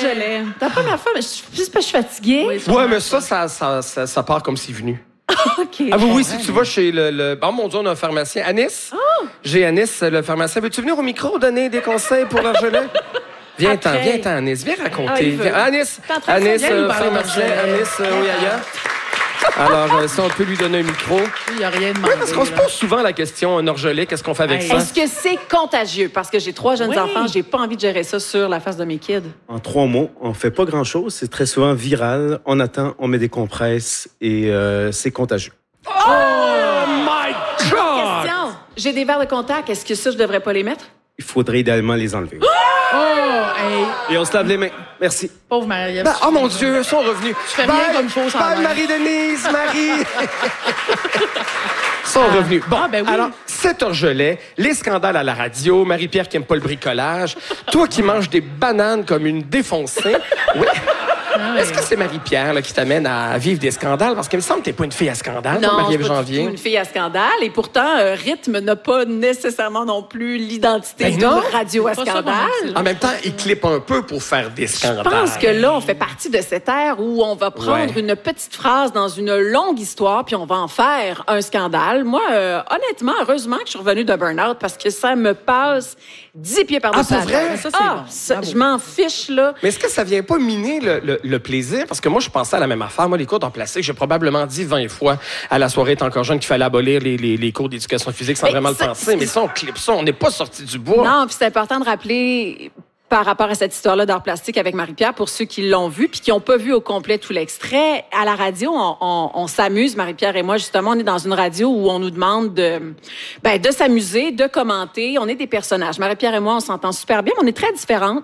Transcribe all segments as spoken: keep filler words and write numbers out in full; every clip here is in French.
orgelet. La première fois, mais je suis juste parce que je suis fatiguée. Oui, ouais, mais ça ça, ça, ça, ça part comme c'est venu. OK. Ah oui, oui, si tu vas chez le... le... Oh mon Dieu, on a un pharmacien. Anis? Oh. J'ai Anis, le pharmacien. Veux-tu venir au micro donner des conseils pour l'orgelet? Viens-t'en, viens-t'en, Anis. Viens raconter. Ah, viens. Anis, Anis, euh, pharmacien, Anis, euh, oui, ailleurs. Alors, euh, si on peut lui donner un micro. Il n'y a rien de demandé. Oui, parce qu'on se pose souvent la question, un orgelet, qu'est-ce qu'on fait avec hey. ça? Est-ce que c'est contagieux? Parce que j'ai trois jeunes oui. enfants, j'ai pas envie de gérer ça sur la face de mes kids. En trois mots, on fait pas grand-chose. C'est très souvent viral. On attend, on met des compresses et euh, c'est contagieux. Oh, oh my God! Question. J'ai des verres de contact. Est-ce que ça, je devrais pas les mettre? Il faudrait idéalement les enlever. Oh! Hey. Et on se lave les mains. Merci. Pauvre Marie. Ben, oh mon Dieu, ils sont revenus. Tu fais rien comme faux sans Bye, Marie-Denise, Marie. Ils sont ah. revenus. Bon, ah, ben oui. Alors, cet orgelet, les scandales à la radio, Marie-Pierre qui aime pas le bricolage, toi qui manges des bananes comme une défoncée. Oui. Ah, Est-ce que c'est Marie-Pierre là, qui t'amène à vivre des scandales? Parce qu'il me semble que t'es pas une fille à scandale, non, Marie-Ève Janvier. Non, je suis pas une fille à scandale. Et pourtant, euh, Rythme n'a pas nécessairement non plus l'identité ben d'une radio à scandale. En même temps, il clippe un peu pour faire des scandales. Je pense que là, on fait partie de cette ère où on va prendre ouais. une petite phrase dans une longue histoire puis on va en faire un scandale. Moi, euh, honnêtement, heureusement que je suis revenue de burn-out parce que ça me passe dix pieds par-dessus. Ah, pour vrai? Ça, c'est ah, bon. ça, je m'en fiche, là. Mais est-ce que ça vient pas miner le, le, le plaisir? Parce que moi, je pensais à la même affaire. Moi, les cours d'art plastique, j'ai probablement dit vingt fois à la soirée est encore jeune qu'il fallait abolir les, les, les cours d'éducation physique sans mais vraiment ça, le penser. Mais ça, on clip ça. On n'est pas sorti du bois. Non, puis c'est important de rappeler... par rapport à cette histoire-là d'art plastique avec Marie-Pierre, pour ceux qui l'ont vu puis qui n'ont pas vu au complet tout l'extrait, à la radio, on, on, on s'amuse, Marie-Pierre et moi, justement, on est dans une radio où on nous demande de, ben, de s'amuser, de commenter. On est des personnages. Marie-Pierre et moi, on s'entend super bien, mais on est très différentes.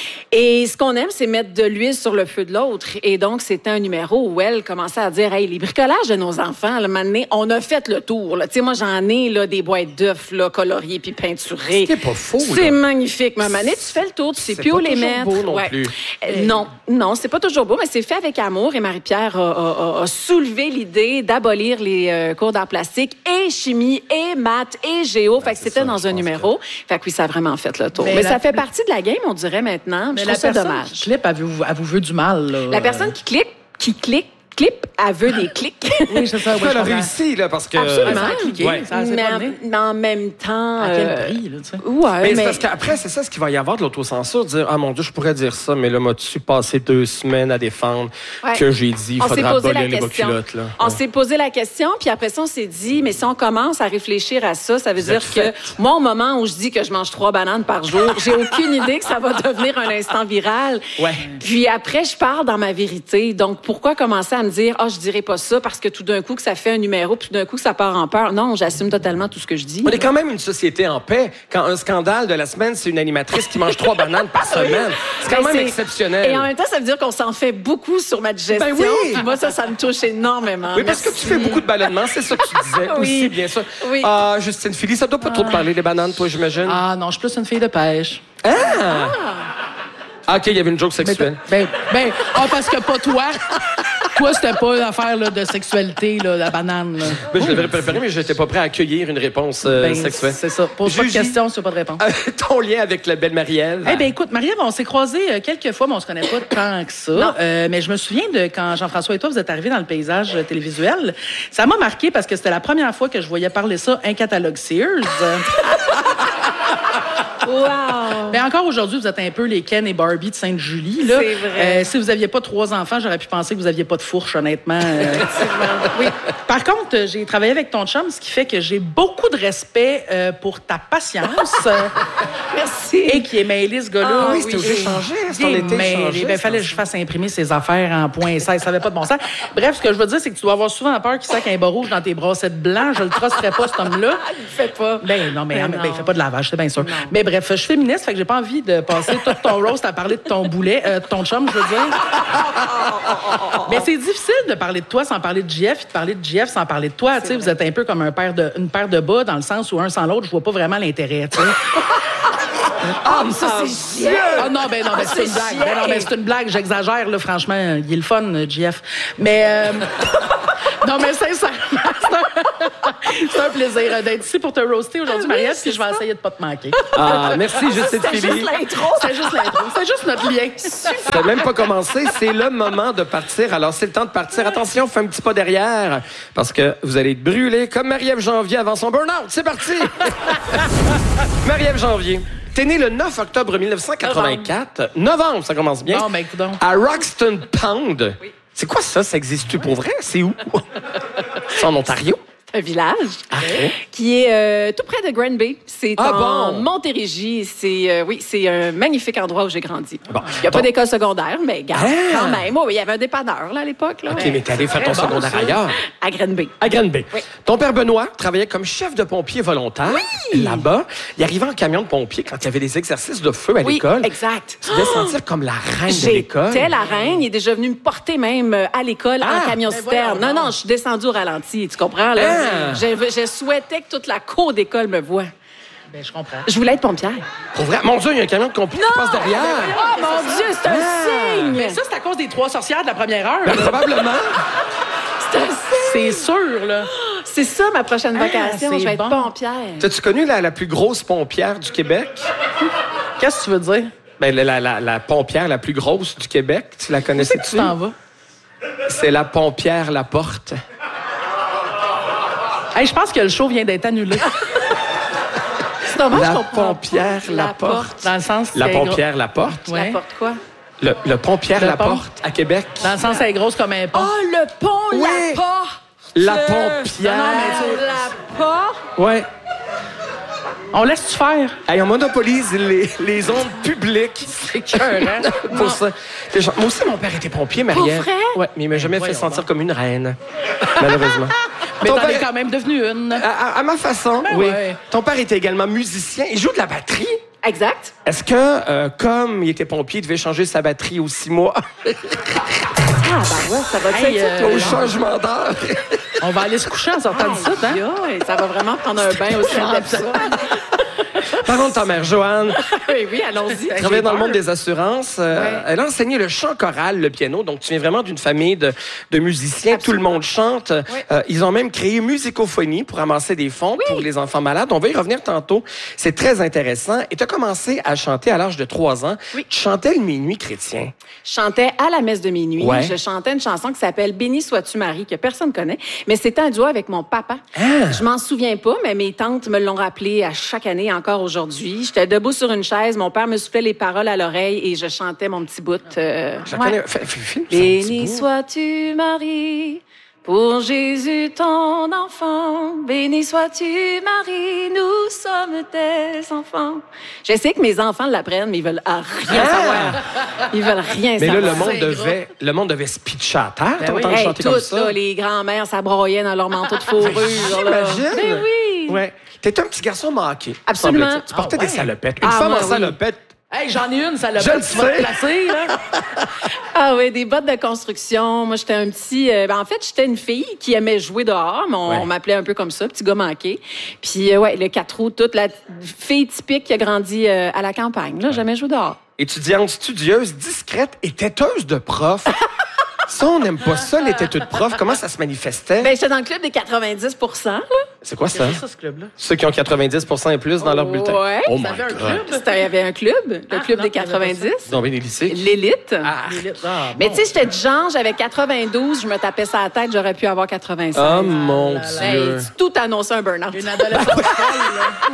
Et ce qu'on aime, c'est mettre de l'huile sur le feu de l'autre. Et donc, c'était un numéro où elle commençait à dire, hey, les bricolages de nos enfants, là, maintenant, on a fait le tour, là. Tu sais, moi, j'en ai, là, des boîtes d'œufs, là, coloriées puis peinturées. C'est pas faux, là. C'est magnifique, ma manette. Tu fais le tour, tu sais plus où les mettre. Beau non ouais. plus. Euh, non, non, c'est pas toujours beau, mais c'est fait avec amour. Et Marie-Pierre a, a, a soulevé l'idée d'abolir les euh, cours d'art plastique et chimie et maths et géo. Ben, fait que c'était ça, dans un numéro. Que... Fait que oui, ça a vraiment fait le tour. Mais, mais la... ça fait partie de la game, on dirait maintenant. Mais je la trouve ça personne dommage. Qui clip, elle vous, elle vous veut du mal. Là. La personne qui clique, qui clique, clip, elle veut des clics. Oui, c'est ça. Oui, elle a réussi, là, parce que... Absolument. Ça a cliqué, ouais. ça a mais, en, mais en même temps... À quel euh... prix, là, tu sais? Ouais, mais, mais... c'est parce qu'après, c'est ça ce qu'il va y avoir de l'autocensure, dire, ah mon Dieu, je pourrais dire ça, mais là, m'as-tu passé deux semaines à défendre ouais. que j'ai dit, il faudra abolir les bas culottes, là. On ouais. s'est posé la question, puis après ça, on s'est dit, mais si on commence à réfléchir à ça, ça veut Vous dire que fait. moi, au moment où je dis que je mange trois bananes par jour, j'ai aucune idée que ça va devenir un instant viral. Ouais. Puis après, je pars dans ma vérité. Donc, pourquoi commencer à me dire, ah, oh, je dirais pas ça parce que tout d'un coup que ça fait un numéro puis tout d'un coup que ça part en peur. Non, j'assume totalement tout ce que je dis. On est quand même une société en paix. Quand un scandale de la semaine, c'est une animatrice qui mange trois bananes par semaine. C'est quand ben même c'est... exceptionnel. Et en même temps, ça veut dire qu'on s'en fait beaucoup sur ma digestion. Ben oui. Puis moi, ça, ça me touche énormément. Oui, parce Merci. que tu fais beaucoup de ballonnements. C'est ça que tu disais oui. aussi, bien sûr. Oui. Ah, Justine Philly, ça doit pas ah. trop te parler, les bananes, toi, j'imagine? Ah non, je suis plus une fille de pêche. Ah! ah. Ah, OK, il y avait une joke sexuelle. Ben, ben, ben ah, parce que pas toi. Toi, c'était pas une affaire là, de sexualité, là, la banane. Là. Ben, je l'avais préparé, mais je n'étais pas prêt à accueillir une réponse euh, ben, sexuelle. C'est ça. Pose pas de questions, tu n'as pas de réponse. Euh, ton lien avec la belle Marie-Ève? Eh bien, écoute, Marie-Ève, on s'est croisés euh, quelques fois, mais on se connaît pas tant que ça. Euh, mais je me souviens de quand Jean-François et toi, vous êtes arrivés dans le paysage euh, télévisuel. Ça m'a marqué parce que c'était la première fois que je voyais parler ça, un catalogue Sears. Wow! Mais encore aujourd'hui, vous êtes un peu les Ken et Barbie de Sainte-Julie. Là. C'est vrai. Euh, si vous n'aviez pas trois enfants, j'aurais pu penser que vous n'aviez pas de fourche, honnêtement. Euh... oui. Par contre, j'ai travaillé avec ton chum, ce qui fait que j'ai beaucoup de respect euh, pour ta patience. Merci. Et qui est mêlé, ce gars-là. Ah, oui, c'était obligé de changer. Il est mêlé. Il fallait que je fasse imprimer ses affaires en point seize. Ça n'avait pas de bon sens. Bref, ce que je veux dire, c'est que tu dois avoir souvent peur qu'il sac un bas rouge dans tes brassettes blanches. Je le trusterais pas, cet homme-là. Il le fait pas. Ben non, mais, mais, non. ben, il fait pas de lavage, c'est bien sûr. Non. Mais bref, je suis féministe, fait que j'ai pas envie de passer tout ton roast à parler de ton boulet, euh, de ton chum, je veux dire. Mais c'est difficile de parler de toi sans parler de J F et de parler de J F sans parler de toi. Tu sais, vous êtes un peu comme un paire de, une paire de bas dans le sens où un sans l'autre, je vois pas vraiment l'intérêt, tu sais. Ah, mais ça, c'est chiant! Ah non, ben non, ben c'est une blague. Ben non, ben c'est une blague, j'exagère, là, franchement. Il est le fun, J F. Mais... Euh... Non, mais sincèrement, c'est un, c'est un plaisir d'être ici pour te roaster aujourd'hui, Ah oui, Mariette, c'est puis je vais ça. essayer de pas te manquer. Ah, merci, Justine C'était Philly. juste l'intro. C'est juste l'intro, c'est juste notre lien. Ça n'a même pas commencé. C'est le moment de partir. Alors, c'est le temps de partir. Attention, fais un petit pas derrière parce que vous allez être brûlés comme Marie-Ève Janvier avant son burn-out. C'est parti! Marie-Ève Janvier. T'es née le neuf octobre mille neuf cent quatre-vingt-quatre. Novembre, ça commence bien. Bon, ben, écoute donc. À Roxton Pound. Oui. C'est quoi ça? Ça existe-tu pour vrai? C'est où? C'est en Ontario? Un village Ah, qui est euh, tout près de Granby. C'est Ah, en bon? Montérégie. C'est euh, oui, c'est un magnifique endroit où j'ai grandi. Bon. Il n'y a pas Bon. d'école secondaire, mais garde, Ah! quand même. Oh, oui, il y avait un dépanneur là, à l'époque. Là. OK, mais t'es allé faire ton Très bon, secondaire ça. ailleurs. À Granby. À Granby. Oui. Ton père Benoît travaillait comme chef de pompier volontaire là-bas. Il arrivait en camion de pompier quand il y avait des exercices de feu à Oui, l'école. exact. Tu devais sentir comme la reine de l'école. J'étais la reine. Il est déjà venu me porter même euh, à l'école Ah! en camion Ben citerne. voyons Non, donc. non, je suis descendue au ralenti. Tu comprends? Là? Ah! Je, je souhaitais que toute la cour d'école me voie. Ben, je comprends. Je voulais être pompière. Pour vrai? Mon Dieu, il y a un camion de pompier qui passe derrière. Oh mon Dieu, c'est un Ah! signe! Mais ça, c'est à cause des trois sorcières de la première heure. Ben, là. probablement. C'est un signe! C'est sûr, là. C'est ça ma prochaine Ah, vacation. c'est Je vais être bon. pompière. T'as-tu connu la, la plus grosse pompière du Québec? Qu'est-ce que tu veux dire? Ben, la, la, la pompière la plus grosse du Québec. Tu la Tu connaissais-tu? t'en vas? C'est la pompière Laporte. Hey, je pense que le show vient d'être annulé. C'est dommage, La je comprends pompière pas. Laporte. Dans le sens. La qu'elle est pompière Laporte. gros- Ouais. La porte quoi? Le, le pompière Le Laporte à Québec. Dans le sens, elle est grosse comme un pont. Oh, le pont, Oui. la porte! La Euh, pompière. non, mais tu- La porte? Ouais. On laisse-tu faire? Hey, on monopolise les, les ondes publiques. C'est écœurant. Pour ça. Les gens- Moi aussi, mon père était pompier, Marie-Ève. Pour vrai? Ouais, mais il m'a jamais fait voyons sentir donc. comme une reine. Malheureusement. Mais Ton t'en es père- quand même devenu une. à, à- à ma façon, Ben oui. ouais. Ton père était également musicien. Il joue de la batterie. Exact. Est-ce que, euh, comme il était pompier, il devait changer sa batterie aux six mois Ah, ben ouais, ça va Hey, être ça, euh, toi. au changement d'heure? On va aller se coucher en sortant de ça, hein? Aïe, aïe, ça va vraiment prendre un bain aussi de ça. Parlons de ta mère, Joanne. Oui, oui, allons-y. Elle travaillait dans le peur. monde des assurances. Euh, Ouais. Elle a enseigné le chant choral, le piano. Donc, tu viens vraiment d'une famille de, de musiciens. Tout le monde chante. Euh, ils ont même créé Musicophonie pour amasser des fonds pour les enfants malades. On va y revenir tantôt. C'est très intéressant. Et tu as commencé à chanter à l'âge de trois ans. Oui. Tu chantais le minuit chrétien. Je chantais à la messe de minuit. Ouais. Je chantais une chanson qui s'appelle Béni sois-tu Marie, que personne connaît. Mais c'était un duo avec mon papa. Ah! Je m'en souviens pas, mais mes tantes me l'ont rappelé à chaque année, encore aujourd'hui. J'étais debout sur une chaise, mon père me soufflait les paroles à l'oreille et je chantais mon petit bout. euh, Je la ouais. connais. Fais- fais- fais- fais un petit Béni bout. sois-tu Marie, pour Jésus ton enfant. Béni sois-tu Marie, nous sommes tes enfants. Je sais que mes enfants l'apprennent, mais ils veulent ah, rien Ah! savoir. Ils veulent rien Mais là, savoir. le monde C'est devait, le monde devait se pitcher à terre. Ben T'as oui. entendu Hey, chanter comme toutes, ça? là, les grands-mères, ça broyait dans leur manteau de fourrure. là. J'imagine. Ben oui. Ouais. T'es un petit garçon manqué. Absolument. semble-t-il. Tu portais Ah ouais. des salopettes. Une Ah, femme moi, en oui. salopette. Hey, j'en ai une, ça l'a Je pas. le Tu vas te sais. placer, là. Ah oui, des bottes de construction. Moi, j'étais un petit... euh, ben, en fait, j'étais une fille qui aimait jouer dehors, mais on, Ouais. on m'appelait un peu comme ça, petit gars manqué. Puis, euh, ouais, le quatre roues, toute la fille typique qui a grandi euh, à la campagne. Là, jamais joué dehors. Étudiante studieuse, discrète et têteuse de prof. Ça, on n'aime pas ça, les têteux de prof. Comment ça se manifestait? Ben, j'étais dans le club des quatre-vingt-dix pour cent. là. C'est quoi ça? C'est ça, ce club-là. Ceux qui ont quatre-vingt-dix pour cent et plus dans leur bulletin. Ouais. Oh Vous my avez un God. club? C'était- Il y avait un club, le Ah, club non, des il y avait pas quatre-vingt-dix. Dans bien des lycées. L'élite. Ah. Ah, Mais bon. tu sais, j'étais du genre, j'avais quatre-vingt-douze, je me tapais ça à la tête, j'aurais pu avoir quatre-vingt-seize. Oh mon là, là. Dieu. Hey, tout annonçait un burn-out. Une adolescente folle,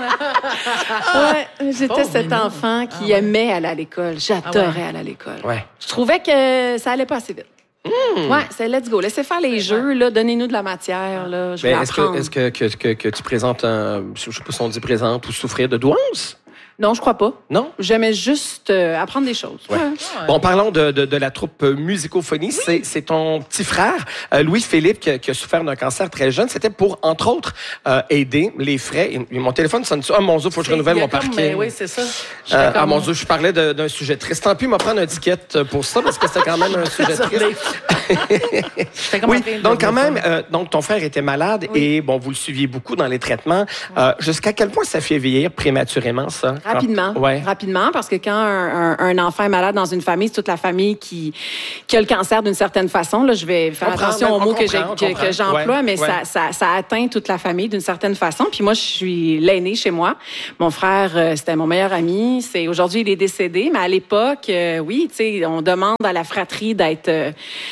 là. Ouais, j'étais Pauvre cet minou. enfant qui Ah ouais. aimait aller à l'école. J'adorais Ah ouais. aller à l'école. Ouais. Je trouvais que ça allait pas assez vite. Ouais, c'est let's go. Laissez faire les jeux, là. Donnez-nous de la matière, là. Je vais Mais est-ce que, apprendre. est-ce que, que, que, que tu présentes un, je sais pas si on dit présente ou souffrir de douance? Non, je crois pas. Non? J'aimais juste euh, apprendre des choses. Ouais. Ouais. Bon, parlons de, de, de la troupe euh, Musicophonie. C'est, c'est ton petit frère, euh, Louis-Philippe, qui, a- qui a souffert d'un cancer très jeune. C'était pour, entre autres, euh, aider les frais. Et, et mon téléphone sonne. Oh mon Dieu, faut que je renouvelle Il y a mon comme, parking. ben oui, c'est ça. Euh, ah mon Dieu, je parlais de- d'un sujet triste. Tant pis, il m'a prendre un ticket pour ça parce que c'était quand même un sujet triste. J'étais comme en Oui, train de donc quand dire ça. même, euh, donc ton frère était malade et bon, vous le suiviez beaucoup dans les traitements. Euh, jusqu'à quel point ça fait vieillir prématurément, ça? Rapidement. Ah, ouais. Rapidement, parce que quand un, un, un enfant est malade dans une famille, c'est toute la famille qui, qui a le cancer d'une certaine façon. Là, je vais faire comprend, attention aux mots que, j'ai, que, que j'emploie, ouais, mais ouais. Ça, ça, ça atteint toute la famille d'une certaine façon. Puis moi, je suis l'aînée chez moi. Mon frère, euh, c'était mon meilleur ami. C'est, aujourd'hui, il est décédé, mais à l'époque, euh, oui, tu sais, on demande à la fratrie d'être... Euh,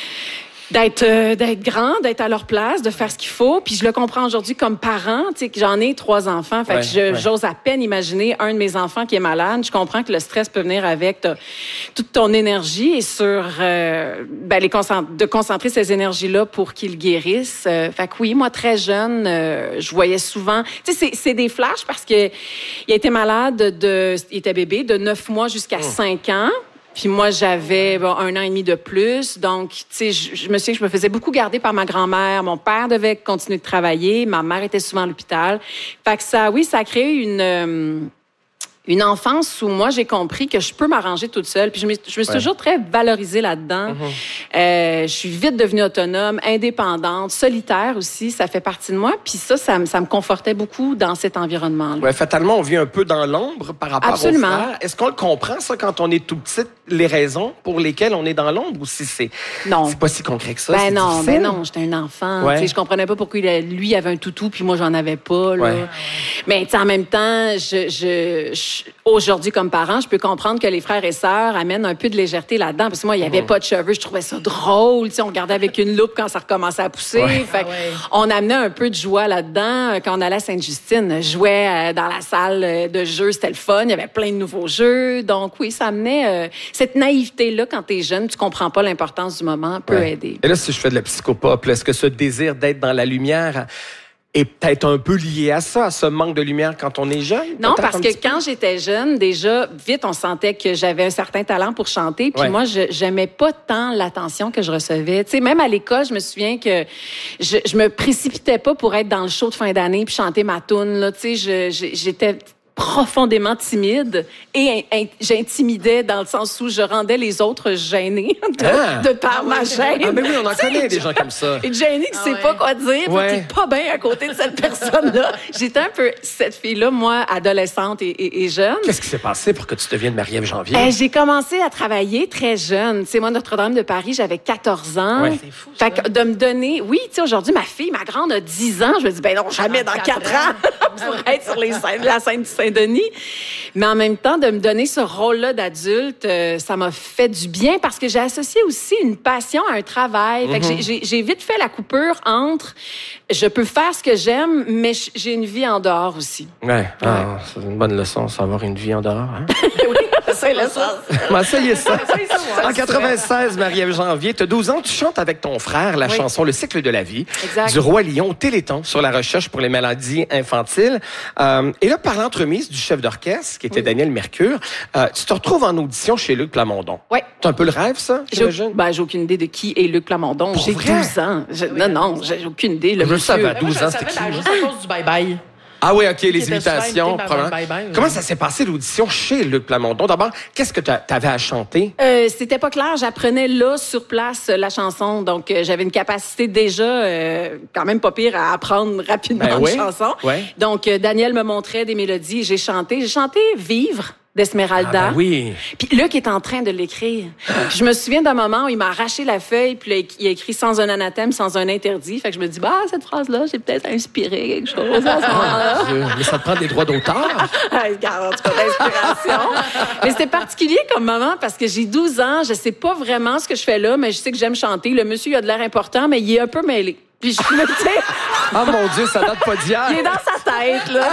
d'être euh, d'être grand, d'être à leur place, de faire ce qu'il faut. Puis je le comprends aujourd'hui comme parent, tu sais, que j'en ai trois enfants. Fait ouais, que je, ouais. j'ose à peine imaginer un de mes enfants qui est malade. Je comprends que le stress peut venir avec ta, toute ton énergie et sur euh, ben, les concent- de concentrer ces énergies-là pour qu'ils guérissent. Euh, fait que oui, moi, très jeune, euh, je voyais souvent... Tu sais, c'est, c'est des flashs parce que il a été malade de... Il était bébé de neuf mois jusqu'à cinq ans. Puis moi, j'avais bon, un an et demi de plus. Donc, tu sais, je, je me souviens que je me faisais beaucoup garder par ma grand-mère. Mon père devait continuer de travailler. Ma mère était souvent à l'hôpital. Fait que ça, oui, ça a créé une... Euh, une enfance où moi, j'ai compris que je peux m'arranger toute seule. Puis je me, je me suis ouais. toujours très valorisée là-dedans. Mm-hmm. Euh, je suis vite devenue autonome, indépendante, solitaire aussi. Ça fait partie de moi. Puis ça, ça, ça me confortait beaucoup dans cet environnement-là. Ouais, fatalement, on vit un peu dans l'ombre par rapport Absolument. aux frères. Est-ce qu'on le comprend, ça, quand on est tout petit, les raisons pour lesquelles on est dans l'ombre, ou si c'est... Non. C'est pas si concret que ça, ben c'est non, difficile? Ben non, j'étais un enfant. Ouais. Je comprenais pas pourquoi il a, lui avait un toutou, puis moi, j'en avais pas. Là. Ouais. Mais en même temps, je... je, je aujourd'hui, comme parent, je peux comprendre que les frères et sœurs amènent un peu de légèreté là-dedans. Parce que moi, il n'y avait mmh. pas de cheveux. Je trouvais ça drôle. T'sais, on regardait avec une loupe quand ça recommençait à pousser. Ouais. Fait ah ouais. On amenait un peu de joie là-dedans. Quand on allait à Sainte-Justine, je jouais dans la salle de jeux. C'était le fun. Il y avait plein de nouveaux jeux. Donc oui, ça amenait... Euh, cette naïveté-là, quand tu es jeune, tu comprends pas l'importance du moment, peut ouais. aider. Et là, si je fais de la psychopop, là, est-ce que ce désir d'être dans la lumière... est peut-être un peu lié à ça, à ce manque de lumière quand on est jeune? Non, parce que quand j'étais jeune, déjà, vite, on sentait que j'avais un certain talent pour chanter. Puis ouais. moi, je j'aimais pas tant l'attention que je recevais. Tu sais, même à l'école, je me souviens que je, je me précipitais pas pour être dans le show de fin d'année puis chanter ma toune. Là, tu sais, je, j'étais profondément timide et in, in, j'intimidais dans le sens où je rendais les autres gênés de, ah. de par ah, ma gêne. Ah, mais oui, on en connaît t'sais, des gens comme ça. Et gêné qui ne ah, sait ouais. pas quoi dire, ouais. qui n'est pas bien à côté de cette personne-là. J'étais un peu cette fille-là, moi, adolescente et, et, et jeune. Qu'est-ce qui s'est passé pour que tu deviennes Marie-Ève Janvier? Euh, j'ai commencé à travailler très jeune. Tu sais, moi, Notre-Dame de Paris, j'avais quatorze ans. Ouais. C'est fou, ça. Fait que de me donner... Oui, tu sais, aujourd'hui, ma fille, ma grande, a dix ans. Je me dis, ben non, jamais dans quatre ans, pour être sur les scènes, la scène du Saint-Denis. Mais en même temps, de me donner ce rôle-là d'adulte, euh, ça m'a fait du bien parce que j'ai associé aussi une passion à un travail. Mm-hmm. Fait que j'ai, j'ai, j'ai vite fait la coupure entre je peux faire ce que j'aime, mais j'ai une vie en dehors aussi. Ouais, ouais. Ah, c'est une bonne leçon, ça, avoir une vie en dehors. Hein? Oui, c'est le sens. Ben, ça y est, ça. En quatre-vingt-seize, Marie-Ève Janvier, tu as douze ans, tu chantes avec ton frère la oui. chanson Le cycle de la vie exact. Du Roi Lion, Téléthon, sur la recherche pour les maladies infantiles. Euh, et là, par l'entremise du chef d'orchestre, qui était oui. Daniel Mercure, euh, tu te retrouves en audition chez Luc Plamondon. Oui. C'est un peu le rêve, ça, j'imagine? J'ai, ben, j'ai aucune idée de qui est Luc Plamondon. Pour j'ai vrai? douze ans. Je, non, non, j'ai aucune idée. Le je monsieur... savais à douze ans, c'était qui? Juste à cause du bye-bye. Ah oui, OK, les imitations. Bye bye, Comment ça s'est passé, l'audition chez Luc Plamondon? D'abord, qu'est-ce que tu avais à chanter? Euh, c'était pas clair. J'apprenais là, sur place, la chanson. Donc, euh, j'avais une capacité déjà euh, quand même pas pire à apprendre rapidement ben oui, une chanson. Ouais. Donc, euh, Daniel me montrait des mélodies et j'ai chanté. J'ai chanté « Vivre ». d'Esmeralda. Ah ben oui. Puis Luc est en train de l'écrire. Puis je me souviens d'un moment où il m'a arraché la feuille, puis là, il a écrit sans un anathème, sans un interdit. Fait que je me dis, bah, cette phrase-là, j'ai peut-être inspiré quelque chose à ce moment-là. Mais ça te prend des droits d'auteur? Regarde, en tout cas, d'inspiration. Mais c'était particulier comme moment parce que j'ai douze ans, je sais pas vraiment ce que je fais là, mais je sais que j'aime chanter. Le monsieur, il a de l'air important, mais il est un peu mêlé. Puis je me dis... Ah, mon Dieu, ça date pas d'hier. Il est dans sa tête, là.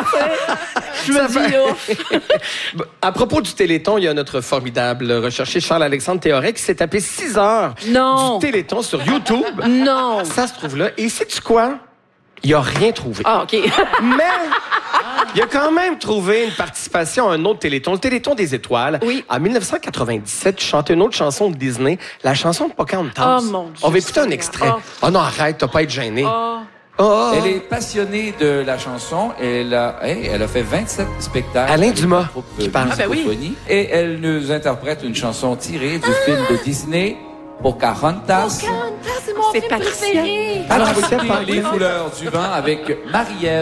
Je me dis, ouf. À propos du Téléthon, il y a notre formidable recherché Charles-Alexandre Théoret qui s'est tapé six heures non. du Téléthon sur YouTube. Non. Ça se trouve là. Et sais-tu quoi? Il a rien trouvé. Ah, OK. Mais... il a quand même trouvé une participation à un autre Téléthon, le Téléthon des étoiles. Oui. En dix-neuf cent quatre-vingt-dix-sept, tu chantais une autre chanson de Disney, la chanson de Pocahontas. Oh mon Dieu. On va écouter un extrait. Oh. oh non, arrête, t'as pas à être gêné. Oh. Oh. Elle est passionnée de la chanson. Elle a, hey, elle a fait vingt-sept spectacles. Alain Dumas qui parle. Ah, ben oui. Et elle nous interprète une chanson tirée du ah. film de Disney, Pocahontas. Pocahontas, c'est mon film préféré. Alors, écoutez Les Couleurs du vent avec Marie-Ève